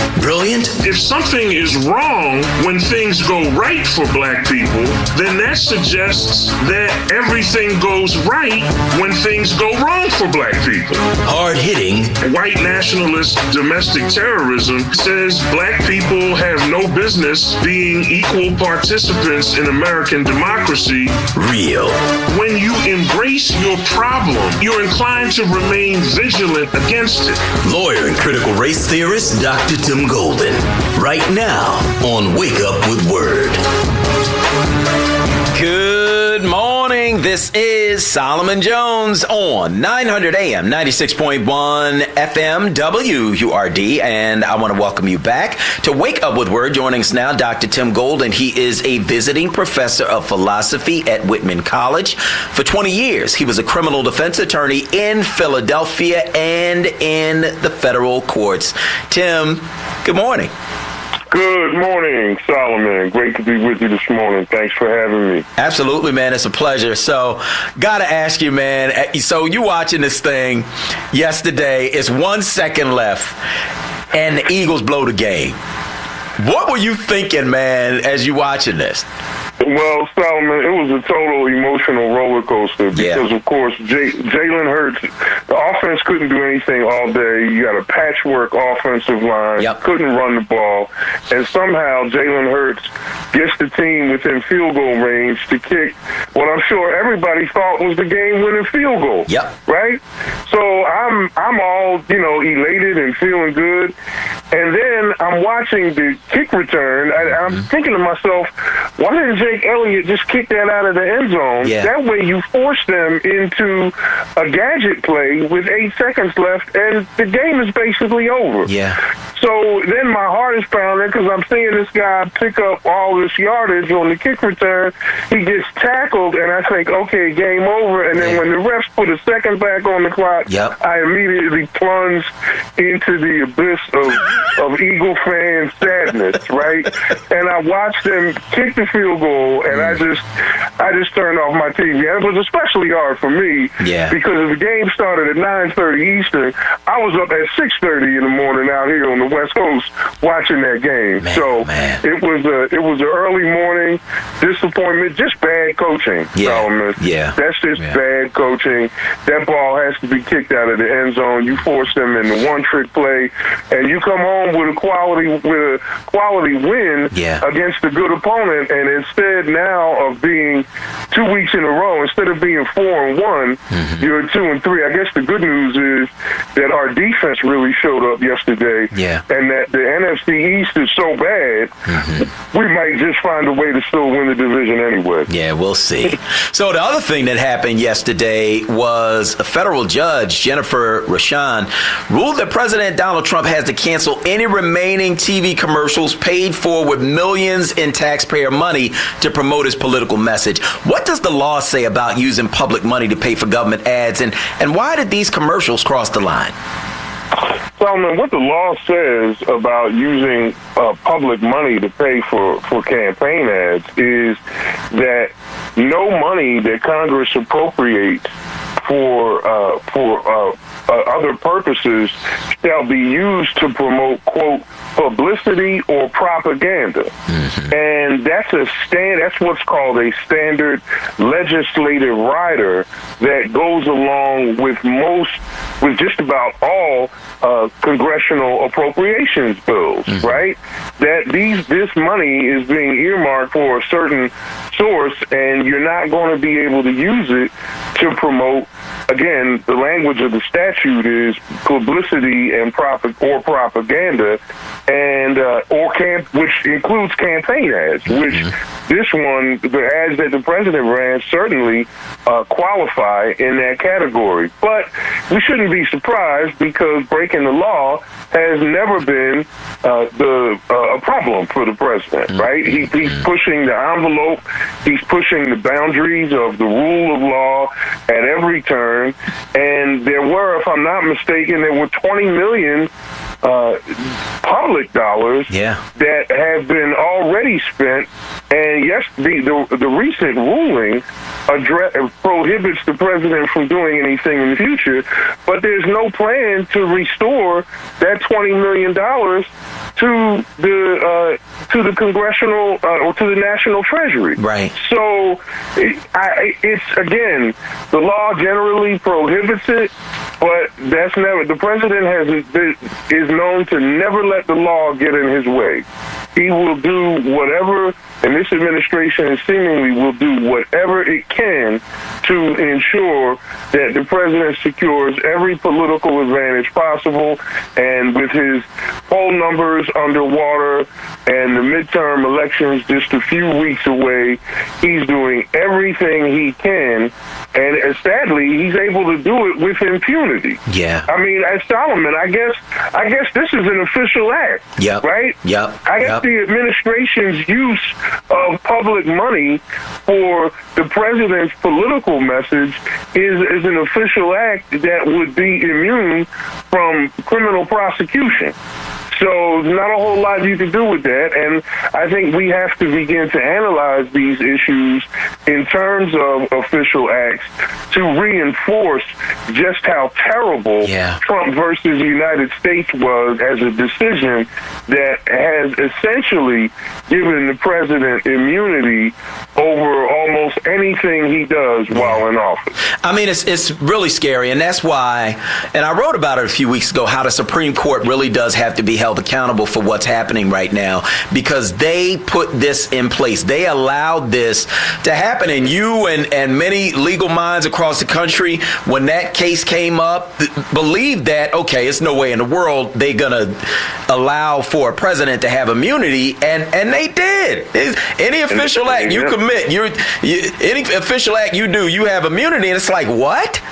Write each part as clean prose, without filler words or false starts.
Brilliant? If something is wrong when things go right for black people, then that suggests that everything goes right when things go wrong for black people. Hard-hitting. White nationalist domestic terrorism says black people have no business being equal participants in American democracy. Real. When you embrace your problem, you're inclined to remain vigilant against it. Lawyer and critical race theorist Dr. Tim Golden. Right now on Wake Up with Word. Good morning. This is Solomon Jones on 900 AM, 96.1 FM, WURD. And I want to welcome you back to Wake Up with Word. Joining us now, Dr. Tim Golden. He is a visiting professor of philosophy at Whitman College. For 20 years, he was a criminal defense attorney in Philadelphia and in the federal courts. Tim, good morning. Good morning, Solomon. Great to be with you this morning. Thanks for having me. Absolutely, man. It's a pleasure. So, gotta ask you, man. So, you watching this thing yesterday. It's 1 second left, and the Eagles blow the game. What were you thinking, man, as you watching this? Well, Solomon, it was a total emotional roller coaster because, of course, Jalen Hurts, the offense couldn't do anything all day. You got a patchwork offensive line, couldn't run the ball, and somehow Jalen Hurts gets the team within field goal range to kick what I'm sure everybody thought was the game-winning field goal. Right? So I'm all, elated and feeling good. And then I'm watching the kick return. I'm thinking to myself, why didn't Jake Elliott just kick that out of the end zone? That way you force them into a gadget play with 8 seconds left, and the game is basically over. So then my heart is pounding because I'm seeing this guy pick up all this yardage on the kick return. He gets tackled, and I think, okay, game over. And then when the refs put a second back on the clock, I immediately plunge into the abyss of Eagle fan sadness, right? And I watched them kick the field goal, and I just turned off my TV. And it was especially hard for me because the game started at 9:30 Eastern. I was up at 6:30 in the morning out here on the West Coast watching that game. It was an early morning disappointment, just bad coaching. That's just bad coaching. That ball has to be kicked out of the end zone. You force them in the one-trick play, and you come home with a quality win against a good opponent. And instead now of being 2 weeks in a row, instead of being 4-1, you're 2-3. I guess the good news is that our defense really showed up yesterday, and that the NFC East is so bad, we might just find a way to still win the division anyway. Yeah, we'll see. So the other thing that happened yesterday was a federal judge, Jennifer Rashan, ruled that President Donald Trump has to cancel any remaining TV commercials paid for with millions in taxpayer money to promote his political message. What does the law say about using public money to pay for government ads, and why did these commercials cross the line? Solomon, what the law says about using public money to pay for campaign ads is that no money that Congress appropriates for other purposes shall be used to promote, quote, publicity or propaganda. And that's what's called a standard legislative rider that goes along with just about all congressional appropriations bills, right? That this money is being earmarked for a certain source, and you're not going to be able to use it to promote. Again, the language of the statute is publicity and propaganda, and which includes campaign ads. Which this one, the ads that the president ran, certainly qualify in that category. But we shouldn't be surprised because breaking the law has never been a problem for the president. Right? He's pushing the envelope. He's pushing the boundaries of the rule of law at every turn. And there were, if I'm not mistaken, 20 million public dollars that have been already spent. And yes, the recent ruling prohibits the president from doing anything in the future, but there's no plan to restore that $20 million to the congressional or to the national treasury. Right. So it's again, the law generally prohibits it, but that's never. The president is known to never let the law get in his way. He will do whatever, and this administration seemingly will do whatever it can to ensure that the president secures every political advantage possible. And with his poll numbers underwater and the midterm elections just a few weeks away, he's doing everything he can. And sadly, he's able to do it with impunity. Yeah. I mean, as Solomon, I guess this is an official act. Yep. Right? Yep. I guess the administration's use of public money for the president's political message is an official act that would be immune from criminal prosecution. So there's not a whole lot you can do with that, and I think we have to begin to analyze these issues in terms of official acts to reinforce just how terrible Trump versus the United States was as a decision that has essentially given the president immunity over almost anything he does while in office. I mean, it's really scary, and that's why, and I wrote about it a few weeks ago, how the Supreme Court really does have to be held accountable for what's happening right now, because they put this in place. They allowed this to happen, and you and many legal minds across the country, when that case came up, believed that, okay, it's no way in the world they're going to allow for a president to have immunity, and they did. Any official act you commit, any official act you do, you have immunity, and it's like, what?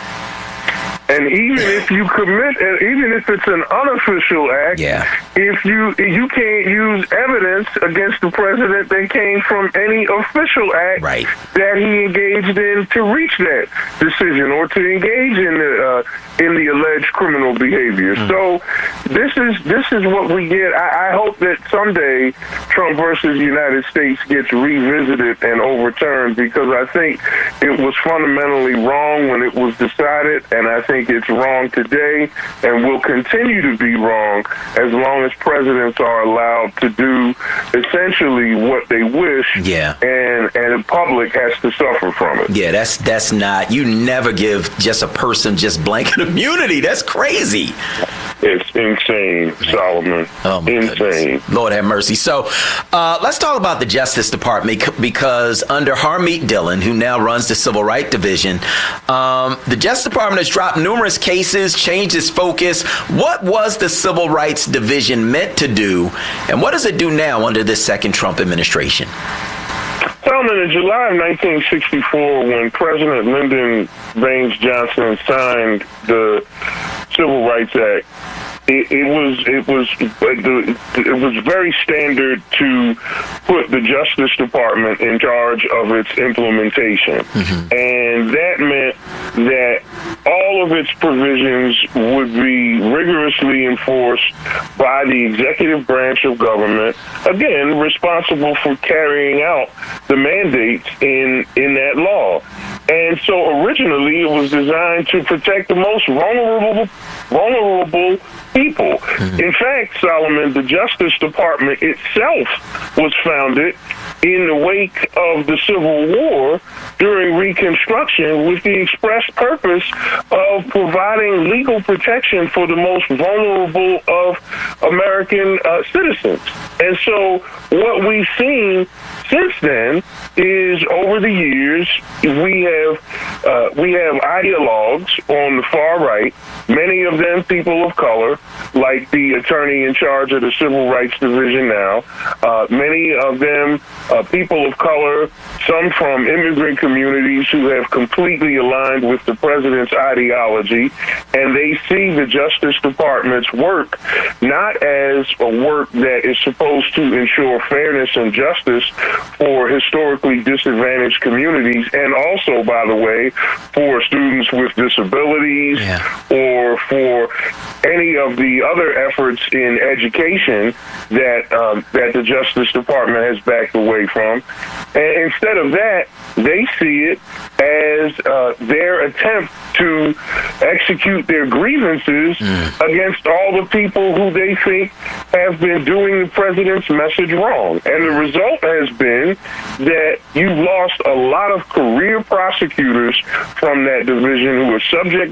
And even if you commit, even if it's an unofficial act, if you can't use evidence against the president that came from any official act that he engaged in to reach that decision or to engage in the alleged criminal behavior. So this is what we get. I hope that someday Trump versus the United States gets revisited and overturned, because I think it was fundamentally wrong when it was decided, and I think it's wrong today and will continue to be wrong as long as presidents are allowed to do essentially what they wish, and the public has to suffer from it. Yeah, that's not, you never give just a person just blanket immunity. That's crazy. It's insane, Solomon. Oh my insane. Goodness. Lord have mercy. So let's talk about the Justice Department, because under Harmeet Dillon, who now runs the Civil Rights Division, the Justice Department has dropped numerous cases, changed its focus. What was the Civil Rights Division meant to do, and what does it do now under this second Trump administration? Solomon, in July of 1964, when President Lyndon Baines Johnson signed the Civil Rights Act, it was very standard to put the Justice Department in charge of its implementation. And that meant that all of its provisions would be rigorously enforced by the executive branch of government, again, responsible for carrying out the mandates in that law. And so originally it was designed to protect the most vulnerable people. In fact, Solomon, the Justice Department itself was founded in the wake of the Civil War during Reconstruction with the express purpose of providing legal protection for the most vulnerable of American citizens. And so what we've seen since then is, over the years, we have ideologues on the far right, many of them people of color, like the attorney in charge of the Civil Rights Division now, many of them people of color, some from immigrant communities who have completely aligned with the president's ideology, and they see the Justice Department's work not as a work that is supposed to ensure fairness and justice for historically disadvantaged communities, and also, by the way, for students with disabilities or for any of the other efforts in education that the Justice Department has backed away from. And instead of that, They see it as their attempt to execute their grievances against all the people who they think have been doing the president's message wrong. And the result has been that you've lost a lot of career prosecutors from that division who are subject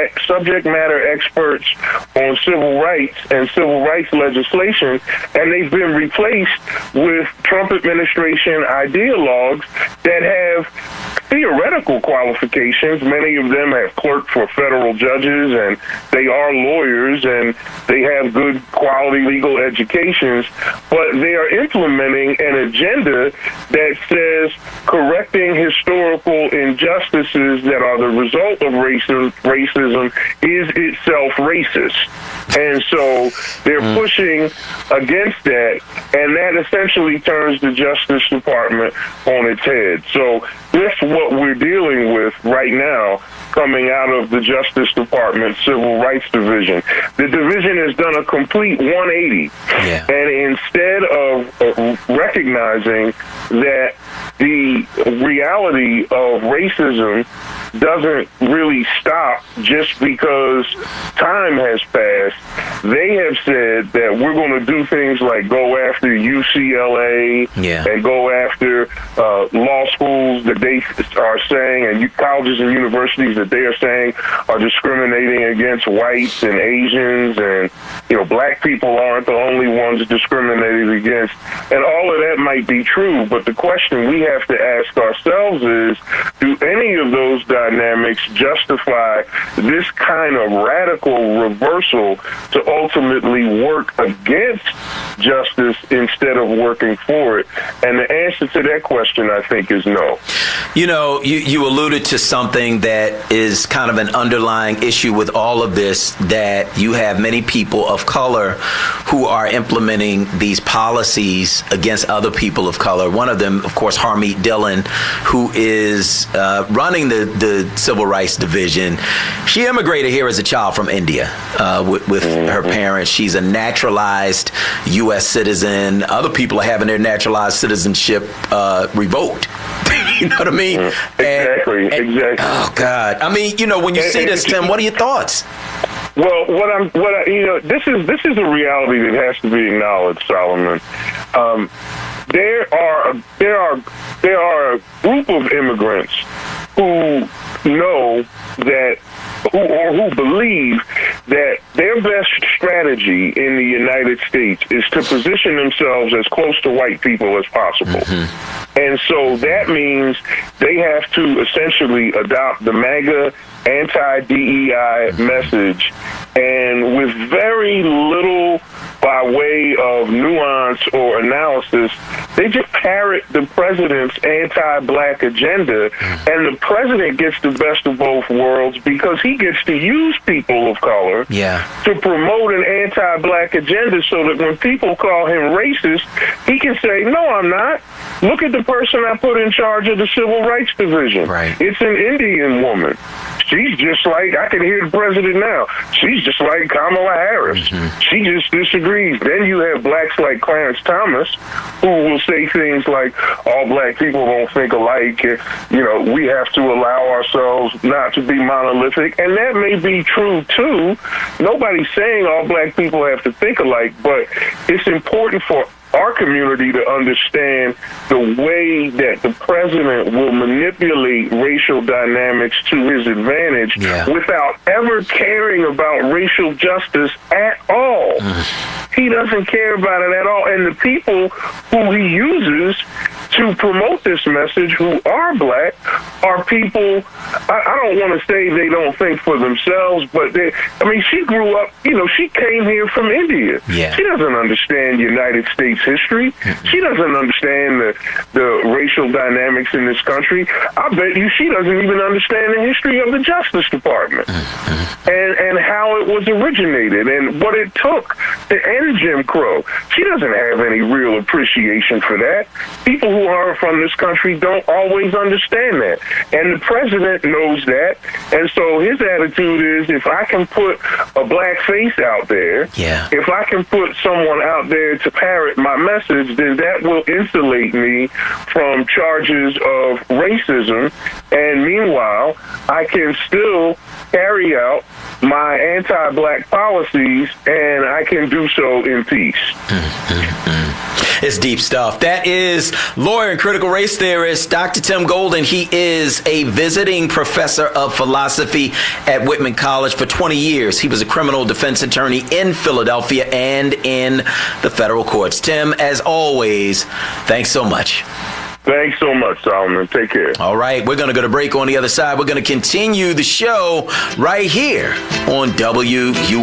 matter experts on civil rights and civil rights legislation, and they've been replaced with Trump administration ideologues that have theoretical qualifications. Many of them have clerked for federal judges, and they are lawyers, and they have good quality legal educations, but they are implementing an agenda that says correcting historical injustices that are the result of racism is itself racist. And so they're pushing against that, and that essentially turns the Justice Department on its head. So that's what we're dealing with right now coming out of the Justice Department Civil Rights Division. The division has done a complete 180. And instead of recognizing that the reality of racism doesn't really stop just because time has passed, they have said that we're going to do things like go after UCLA and go after law schools that they are saying, and colleges and universities that they are saying are discriminating against whites and Asians, and black people aren't the only ones discriminated against. And all of that might be true, but the question we have to ask ourselves is, do any of those dynamics justify this kind of radical reversal to ultimately work against justice instead of working for it? And the answer to that question, I think, is no. You alluded to something that is kind of an underlying issue with all of this, that you have many people of color who are implementing these policies against other people of color. One of them, of course, Harmeet Dillon, who is running the Civil Rights Division. She immigrated here as a child from India with her parents. She's a naturalized U.S. citizen. Other people are having their naturalized citizenship revoked. You know what I mean? Exactly. Oh God! I mean, when you see this, Tim, what are your thoughts? Well, this is a reality that has to be acknowledged, Solomon. There are a group of immigrants who know that, who believe that their best strategy in the United States is to position themselves as close to white people as possible. And so that means they have to essentially adopt the MAGA anti-DEI message, and with very little by way of nuance or analysis, they just parrot the president's anti-black agenda, and the president gets the best of both worlds because he gets to use people of color to promote an anti-black agenda, so that when people call him racist, he can say, no, I'm not. Look at the person I put in charge of the Civil Rights Division. It's an Indian woman. She's just like, I can hear the president now, she's just like Kamala Harris. She just disagrees. Then you have blacks like Clarence Thomas, who will say things like, all black people don't think alike, we have to allow ourselves not to be monolithic. And that may be true too. Nobody's saying all black people have to think alike, but it's important for our community to understand the way that the president will manipulate racial dynamics to his advantage without ever caring about racial justice at all. He doesn't care about it at all. And the people who he uses to promote this message, who are black, are people, I don't want to say they don't think for themselves, but she grew up, she came here from India. She doesn't understand United States history. She doesn't understand the racial dynamics in this country. I bet you she doesn't even understand the history of the Justice Department and how it was originated and what it took to end Jim Crow. She doesn't have any real appreciation for that. People who who are from this country don't always understand that. And the president knows that. And so his attitude is, if I can put a black face out there, if I can put someone out there to parrot my message, then that will insulate me from charges of racism. And meanwhile, I can still carry out my anti-black policies, and I can do so in peace. It's deep stuff. That is lawyer and critical race theorist Dr. Tim Golden. He is a visiting professor of philosophy at Whitman College for 20 years. He was a criminal defense attorney in Philadelphia and in the federal courts. Tim, as always, thanks so much. Thanks so much, Solomon. Take care. All right, we're going to go to break. On the other side, we're going to continue the show right here on WU.